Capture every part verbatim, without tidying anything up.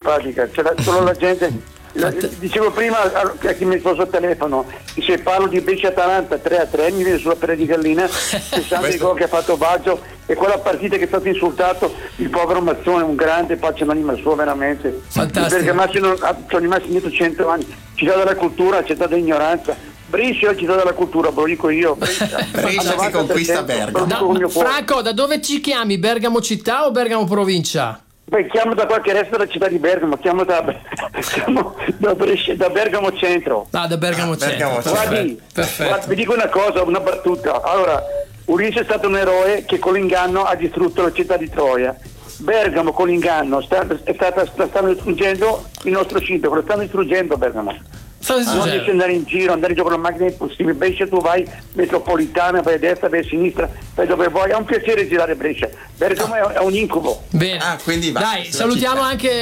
simpatica, c'è la, solo la gente. La, dicevo prima a, a chi mi ha posto il telefono, se parlo di Brescia-Atalanta tre a tre mi viene sulla pelle di gallina pensando di gol che ha fatto Baggio e quella partita che è stato insultato il povero Mazzone, un grande, pace l'anima sua veramente. Fantastico. Perché Massimo sono rimasti indietro cento anni, città della cultura, città dell'ignoranza. Brescia è la città della cultura, ve lo dico io. Brescia, Brescia che conquista Bergamo. Da, Franco, da dove ci chiami? Bergamo città o Bergamo provincia? Beh, chiamo da qualche resto della città di Bergamo, chiamo da, chiamo da, Brescia, da Bergamo Centro. Ah, da Bergamo ah, Centro. Bergamo Guardi, perfetto. Guardi, vi dico una cosa, una battuta. Allora, Ulisse è stato un eroe che con l'inganno ha distrutto la città di Troia. Bergamo con l'inganno sta, è stata, sta, stanno distruggendo il nostro sito, lo stanno distruggendo Bergamo. Non riesci andare in giro, andare in giro con la macchina è impossibile. Brescia tu vai metropolitana, vai a destra, vai a sinistra, vai dove vuoi, è un piacere girare Brescia. Bergamo è, è un incubo. Bene, ah, quindi va, dai, salutiamo città. Anche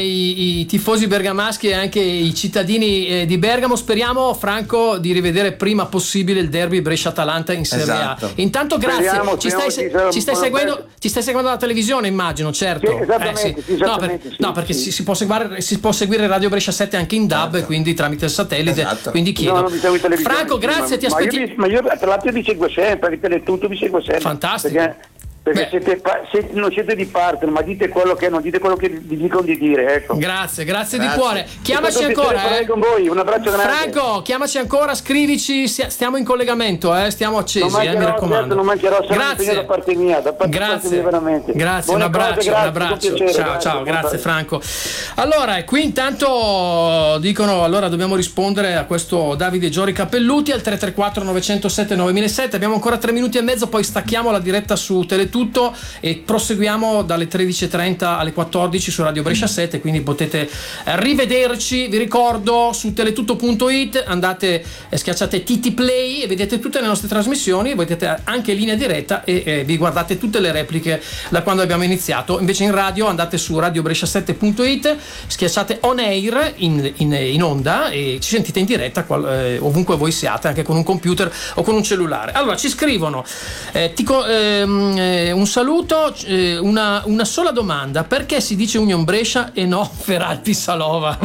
i, i tifosi bergamaschi e anche i cittadini eh, di Bergamo. Speriamo, Franco, di rivedere prima possibile il derby Brescia-Atalanta in Serie esatto. A. Intanto grazie, speriamo, ci, stai, speriamo ci, stai seguendo, ci stai seguendo la televisione, immagino, certo. Sì, esattamente, eh, sì. sì, esattamente, no, per, sì, no, perché sì. Si, si, può seguire, si può seguire Radio Brescia sette anche in D A B, certo. quindi tramite il satellite. Esatto. Quindi chiedo. No, non Franco, grazie, ma, ti aspetti. Ma io, ma io tra l'altro vi seguo sempre, vi Teletutto vi seguo sempre. Fantastico. Perché, perché siete, siete, non siete di parte, ma dite quello che non dite quello che vi dicono di dire, ecco. Grazie, grazie, Grazie. di cuore. Chiamaci ancora. Eh. Con voi. Un abbraccio grande. Franco, chiamaci ancora, scrivici, stiamo in collegamento, eh, stiamo accesi, non eh, mi raccomando. Certo, non mancherò, grazie da parte mia, da parte, grazie. parte mia veramente. Grazie, Buone un abbraccio, cose, un grazie, abbraccio. piacere, ciao, grazie, ciao, grazie grazie. Franco. Allora, qui intanto dicono, allora dobbiamo rispondere a questo Davide Giori Cappelluti al tre tre quattro nove zero sette nove zero sette. Abbiamo ancora tre minuti e mezzo, poi stacchiamo la diretta su Teletutto e proseguiamo dalle tredici e trenta alle quattordici su Radio Brescia sette, quindi potete rivederci. Vi ricordo su teletutto punto it andate e schiacciate T T Play e vedete tutte le nostre trasmissioni, vedete anche in linea diretta e eh, vi guardate tutte le repliche da quando abbiamo iniziato. Invece in radio andate su radio brescia sette punto it, schiacciate On Air in, in, in onda e ci sentite in diretta qual, eh, ovunque voi siate, anche con un computer o con un cellulare. Allora ci scrivono eh, ti, ehm, eh, un saluto, eh, una, una sola domanda: perché si dice Union Brescia e no Feralpi Salova?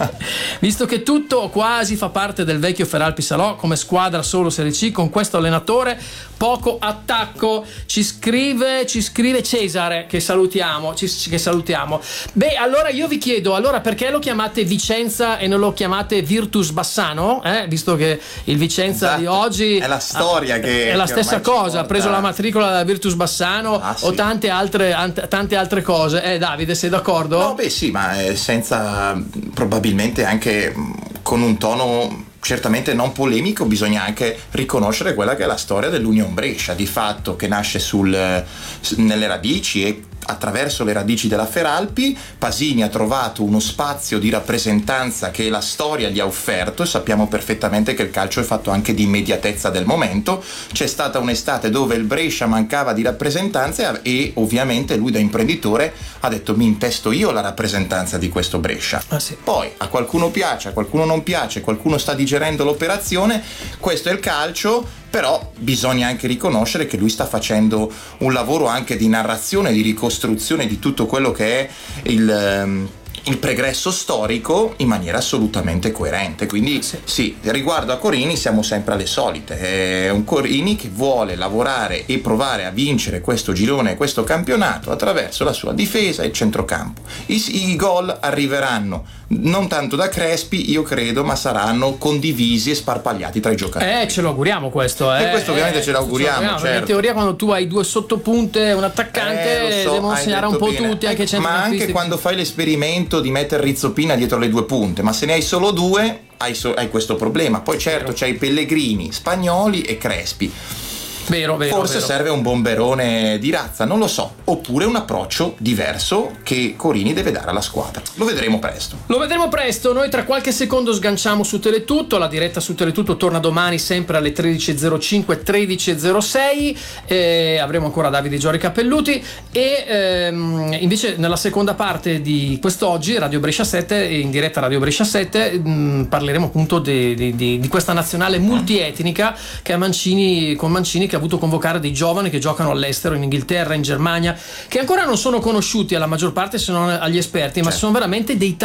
Visto che tutto o quasi fa parte del vecchio Feralpi Salò, come squadra solo Serie C, con questo allenatore poco attacco. Ci scrive ci scrive Cesare, che salutiamo ci, che salutiamo. Beh, allora io vi chiedo, allora perché lo chiamate Vicenza e non lo chiamate Virtus Bassano? Eh? Visto che il Vicenza esatto. di oggi è la storia ah, che è la che stessa cosa, ha preso la matricola da Virtus Bassano ah, sì. o tante altre, ant- tante altre cose. Eh Davide, sei d'accordo? No, beh sì, ma eh, senza probabilmente anche con un tono certamente non polemico, bisogna anche riconoscere quella che è la storia dell'Union Brescia, di fatto che nasce sul, nelle radici e attraverso le radici della Feralpi. Pasini ha trovato uno spazio di rappresentanza che la storia gli ha offerto e sappiamo perfettamente che il calcio è fatto anche di immediatezza del momento. C'è stata un'estate dove il Brescia mancava di rappresentanza e ovviamente lui da imprenditore ha detto: mi intesto io la rappresentanza di questo Brescia. Ah, sì. Poi a qualcuno piace, a qualcuno non piace, qualcuno sta digerendo l'operazione, questo è il calcio. Però bisogna anche riconoscere che lui sta facendo un lavoro anche di narrazione, di ricostruzione di tutto quello che è il, um, il pregresso storico in maniera assolutamente coerente. Quindi sì. sì, riguardo a Corini siamo sempre alle solite. È un Corini che vuole lavorare e provare a vincere questo girone, questo campionato attraverso la sua difesa e il centrocampo. I, i gol arriveranno non tanto da Crespi, io credo, ma saranno condivisi e sparpagliati tra i giocatori. Eh, ce lo auguriamo questo, eh. E questo ovviamente eh, ce l'auguriamo, ce certo. In teoria quando tu hai due sottopunte e un attaccante, eh, so, devono segnare un po' bene. Tutti, anche eh, ma anche quando fai l'esperimento di mettere Rizzopina dietro le due punte, ma se ne hai solo due hai, so, hai questo problema. Poi certo c'hai Pellegrini, Spagnoli e Crespi. Vero, vero, forse vero. serve un bomberone di razza, non lo so, oppure un approccio diverso che Corini deve dare alla squadra. Lo vedremo presto. Lo vedremo presto. Noi tra qualche secondo sganciamo su Teletutto. La diretta su Teletutto torna domani sempre alle tredici e zero cinque, tredici e zero sei. Eh, avremo ancora Davide Giori Cappelluti e ehm, invece nella seconda parte di quest'oggi Radio Brescia sette, in diretta Radio Brescia sette, mh, parleremo appunto di, di, di, di questa nazionale multietnica che a Mancini, con Mancini che ha avuto convocare dei giovani che giocano all'estero, in Inghilterra, in Germania, che ancora non sono conosciuti alla maggior parte se non agli esperti, ma certo. sono veramente dei